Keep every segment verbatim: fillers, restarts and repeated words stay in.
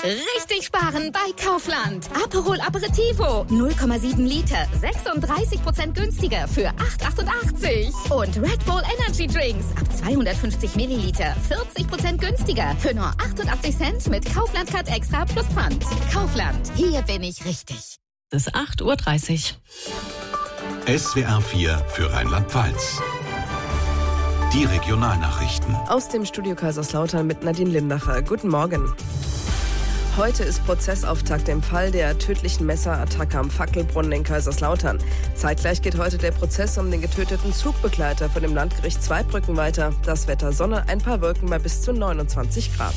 Richtig sparen bei Kaufland. Aperol Aperitivo, null Komma sieben Liter, sechsunddreißig Prozent günstiger für acht achtundachtzig. Und Red Bull Energy Drinks ab zweihundertfünfzig Milliliter, vierzig Prozent günstiger für nur achtundachtzig Cent mit Kaufland Card Extra plus Pfand. Kaufland, hier bin ich richtig. Es ist acht Uhr dreißig. S W R vier für Rheinland-Pfalz. Die Regionalnachrichten. Aus dem Studio Kaiserslautern mit Nadine Lindacher. Guten Morgen. Heute ist Prozessauftakt im Fall der tödlichen Messerattacke am Fackelbrunnen in Kaiserslautern. Zeitgleich geht heute der Prozess um den getöteten Zugbegleiter vor dem Landgericht Zweibrücken weiter. Das Wetter Sonne, ein paar Wolken bei bis zu neunundzwanzig Grad.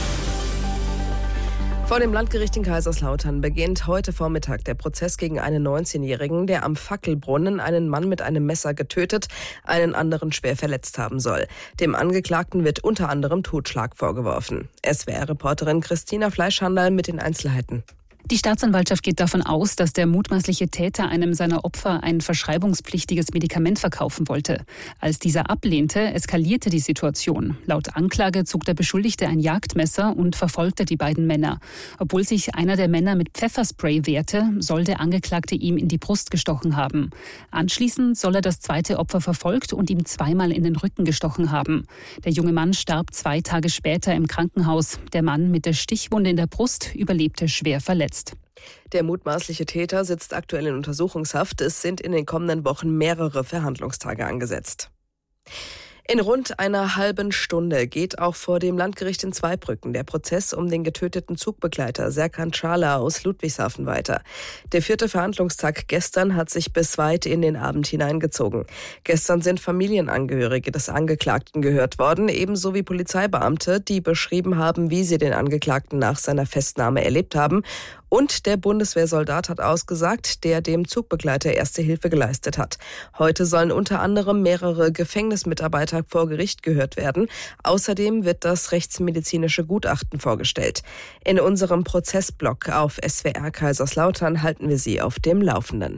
Vor dem Landgericht in Kaiserslautern beginnt heute Vormittag der Prozess gegen einen neunzehnjährigen, der am Fackelbrunnen einen Mann mit einem Messer getötet, einen anderen schwer verletzt haben soll. Dem Angeklagten wird unter anderem Totschlag vorgeworfen. S W R-Reporterin Christina Fleischhandel mit den Einzelheiten. Die Staatsanwaltschaft geht davon aus, dass der mutmaßliche Täter einem seiner Opfer ein verschreibungspflichtiges Medikament verkaufen wollte. Als dieser ablehnte, eskalierte die Situation. Laut Anklage zog der Beschuldigte ein Jagdmesser und verfolgte die beiden Männer. Obwohl sich einer der Männer mit Pfefferspray wehrte, soll der Angeklagte ihm in die Brust gestochen haben. Anschließend soll er das zweite Opfer verfolgt und ihm zweimal in den Rücken gestochen haben. Der junge Mann starb zwei Tage später im Krankenhaus. Der Mann mit der Stichwunde in der Brust überlebte schwer verletzt. Der mutmaßliche Täter sitzt aktuell in Untersuchungshaft. Es sind in den kommenden Wochen mehrere Verhandlungstage angesetzt. In rund einer halben Stunde geht auch vor dem Landgericht in Zweibrücken der Prozess um den getöteten Zugbegleiter Serkan Çağlar aus Ludwigshafen weiter. Der vierte Verhandlungstag gestern hat sich bis weit in den Abend hineingezogen. Gestern sind Familienangehörige des Angeklagten gehört worden, ebenso wie Polizeibeamte, die beschrieben haben, wie sie den Angeklagten nach seiner Festnahme erlebt haben. Und der Bundeswehrsoldat hat ausgesagt, der dem Zugbegleiter erste Hilfe geleistet hat. Heute sollen unter anderem mehrere Gefängnismitarbeiter vor Gericht gehört werden. Außerdem wird das rechtsmedizinische Gutachten vorgestellt. In unserem Prozessblog auf S W R Kaiserslautern halten wir Sie auf dem Laufenden.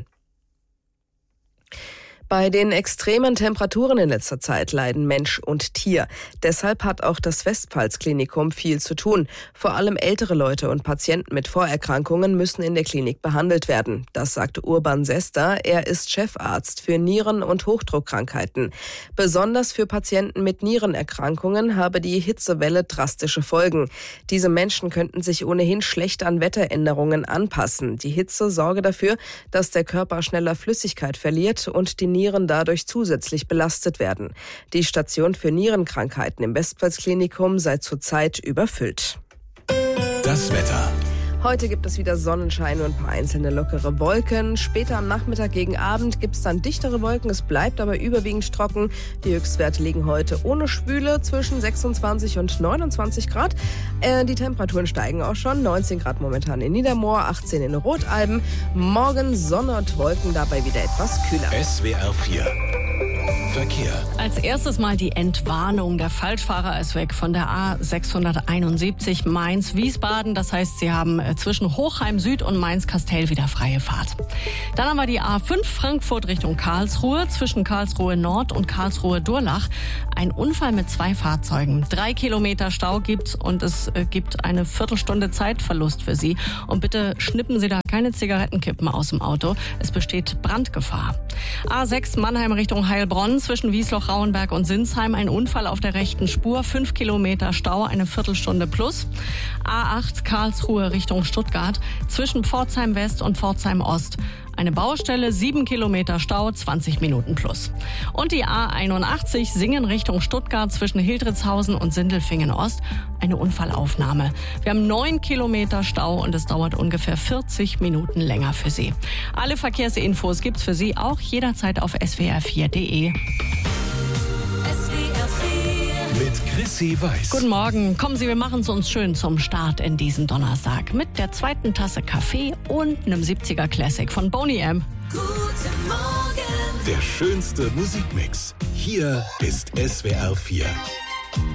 Bei den extremen Temperaturen in letzter Zeit leiden Mensch und Tier. Deshalb hat auch das Westpfalz-Klinikum viel zu tun. Vor allem ältere Leute und Patienten mit Vorerkrankungen müssen in der Klinik behandelt werden. Das sagt Urban Sester. Er ist Chefarzt für Nieren- und Hochdruckkrankheiten. Besonders für Patienten mit Nierenerkrankungen habe die Hitzewelle drastische Folgen. Diese Menschen könnten sich ohnehin schlecht an Wetteränderungen anpassen. Die Hitze sorge dafür, dass der Körper schneller Flüssigkeit verliert und die Nieren dadurch zusätzlich belastet werden. Die Station für Nierenkrankheiten im Westpfalz-Klinikum sei zurzeit überfüllt. Das Wetter. Heute gibt es wieder Sonnenschein und ein paar einzelne lockere Wolken. Später am Nachmittag gegen Abend gibt es dann dichtere Wolken. Es bleibt aber überwiegend trocken. Die Höchstwerte liegen heute ohne Schwüle zwischen sechsundzwanzig und neunundzwanzig Grad. Äh, die Temperaturen steigen auch schon. neunzehn Grad momentan in Niedermoor, achtzehn in Rotalben. Morgen Sonne und Wolken, dabei wieder etwas kühler. S W R vier. Verkehr. Als erstes mal die Entwarnung. Der Falschfahrer ist weg von der A sechshunderteinundsiebzig Mainz-Wiesbaden. Das heißt, Sie haben zwischen Hochheim Süd und Mainz-Kastell wieder freie Fahrt. Dann haben wir die A fünf Frankfurt Richtung Karlsruhe. Zwischen Karlsruhe Nord und Karlsruhe Durlach. Ein Unfall mit zwei Fahrzeugen. Drei Kilometer Stau gibt's und es gibt eine Viertelstunde Zeitverlust für Sie. Und bitte schnippen Sie da keine Zigarettenkippen aus dem Auto. Es besteht Brandgefahr. A sechs Mannheim Richtung Heilbronn. Zwischen Wiesloch-Rauenberg und Sinsheim ein Unfall auf der rechten Spur. Fünf Kilometer Stau, eine Viertelstunde plus. A acht Karlsruhe Richtung Stuttgart. Zwischen Pforzheim West und Pforzheim Ost. Eine Baustelle, sieben Kilometer Stau, zwanzig Minuten plus. Und die A einundachtzig Singen Richtung Stuttgart zwischen Hildritzhausen und Sindelfingen Ost. Eine Unfallaufnahme. Wir haben neun Kilometer Stau und es dauert ungefähr vierzig Minuten länger für Sie. Alle Verkehrsinfos gibt's für Sie auch jederzeit auf s w r vier punkt d e. Mit Chrissy Weiß. Guten Morgen. Kommen Sie, wir machen es uns schön zum Start in diesen Donnerstag. Mit der zweiten Tasse Kaffee und einem siebziger Classic von Boney M. Guten Morgen. Der schönste Musikmix. Hier ist S W R vier.